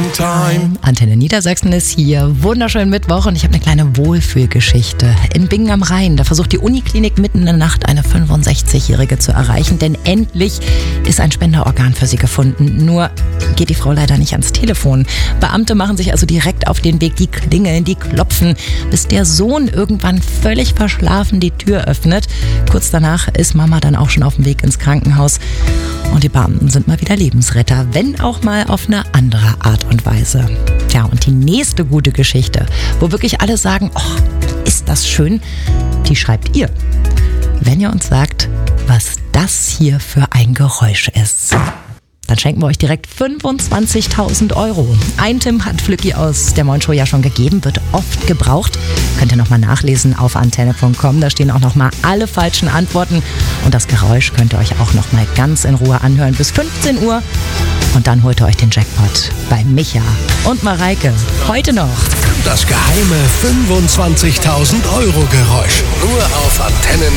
Antenne Niedersachsen ist hier. Wunderschönen Mittwoch und ich habe eine kleine Wohlfühlgeschichte. In Bingen am Rhein, da versucht die Uniklinik mitten in der Nacht eine 65-Jährige zu erreichen, denn endlich ist ein Spenderorgan für sie gefunden. Nur geht die Frau leider nicht ans Telefon. Beamte machen sich also direkt auf den Weg, die klingeln, die klopfen, bis der Sohn irgendwann völlig verschlafen die Tür öffnet. Kurz danach ist Mama dann auch schon auf dem Weg ins Krankenhaus. Und die Beamten sind mal wieder Lebensretter, wenn auch mal auf eine andere Art und Weise. Ja, und die nächste gute Geschichte, wo wirklich alle sagen, oh, ist das schön, die schreibt ihr. Wenn ihr uns sagt, was das hier für ein Geräusch ist. Dann schenken wir euch direkt 25.000 €. Ein Tim hat Flücki aus der Morning Show ja schon gegeben, wird oft gebraucht. Könnt ihr nochmal nachlesen auf antenne.com, da stehen auch nochmal alle falschen Antworten. Und das Geräusch könnt ihr euch auch nochmal ganz in Ruhe anhören bis 15 Uhr. Und dann holt ihr euch den Jackpot bei Micha und Mareike. Heute noch. Das geheime 25.000 € Geräusch. Nur auf Antenne